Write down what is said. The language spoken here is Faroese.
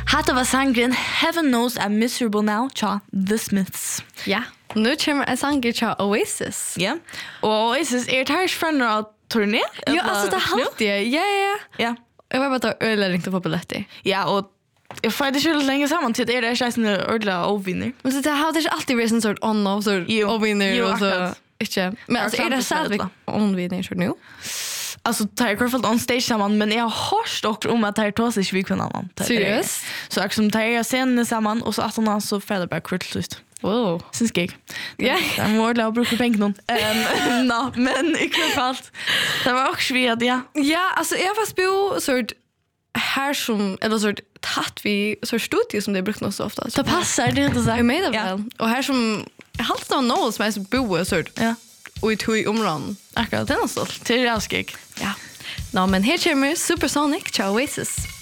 Hatta var sangren Heaven Knows I'm Miserable Now, tja, The Smiths. Ja, nu kommer en sanger til Oasis. Ja, og Oasis her från av turné. Ja, alltså det halt jag. Ja. Jag var bara där öle ringte på biljetter. Ja, och jag får det skulle länge samman till det är en ordla ovinner. Men så det har det alltid varit en sort on-off, sort ovinner och så. Inte. Men alltså är det så on-vinner så nu? Alltså tar jag kvar on stage samman, men jag har hört också om att det här tar sig vid en annan. Seriöst? Så jag som tar jag scenen samman och så att hon så fäller bara kvartslust. Wow. Syns gig. Ja. Jag måste lära bruka pengar någon. No, men i alla fall. Det var också vid ja. Ja, alltså jag var spå sort här som eller sort tatt vi så studio som det brukt något så ofta. Det passar det inte så. Jag menar väl. Och här som jag har alltid någon som är så boe sort. Ja. Och i tog områden. Akkurat. Det är något så. Till raskig. Ja. Men här kommer Supersonic, Oasis.